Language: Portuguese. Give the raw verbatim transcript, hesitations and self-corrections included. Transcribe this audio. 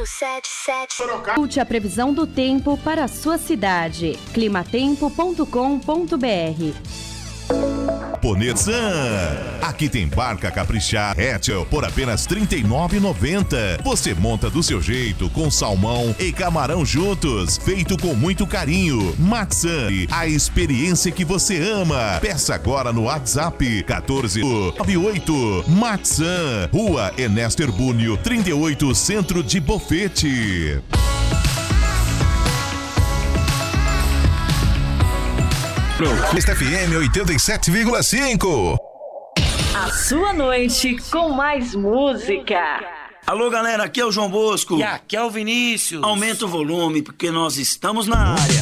no sete sete. Consulte a previsão do tempo para a sua cidade. climatempo ponto com ponto br. Japonesan. Aqui tem barca caprichar Hatchel por apenas trinta e nove reais e noventa centavos. Você monta do seu jeito com salmão e camarão juntos, feito com muito carinho. Matsan, a experiência que você ama. Peça agora no WhatsApp um quatro nove oito. Matsan, Rua Ernesto Herbúnio, trinta e oito, Centro de Bofete. F M oitenta e sete vírgula cinco. A sua noite com mais música. Alô, galera, aqui é o João Bosco. E aqui é o Vinícius. Aumenta o volume porque nós estamos na área.